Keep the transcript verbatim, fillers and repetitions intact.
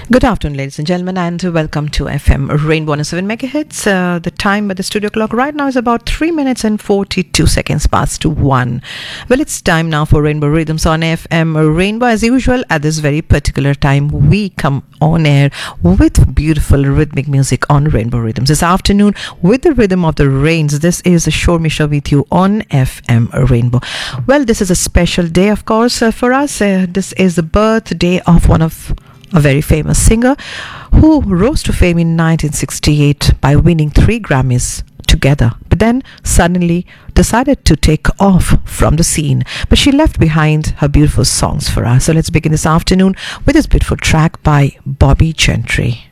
Good afternoon, ladies and gentlemen, and welcome to F M Rainbow one oh seven megahertz. Uh, the time by the studio clock right now is about three minutes and forty-two seconds past one. Well, it's time now for Rainbow Rhythms on F M Rainbow. As usual, at this very particular time, we come on air with beautiful rhythmic music on Rainbow Rhythms. This afternoon, with the rhythm of the rains, this is Shore Misha with you on F M Rainbow. Well, this is a special day, of course, uh, for us. Uh, this is the birthday of one of a very famous singer who rose to fame in nineteen sixty-eight by winning three Grammys together, but then suddenly decided to take off from the scene. But she left behind her beautiful songs for us. So let's begin this afternoon with this beautiful track by Bobby Gentry.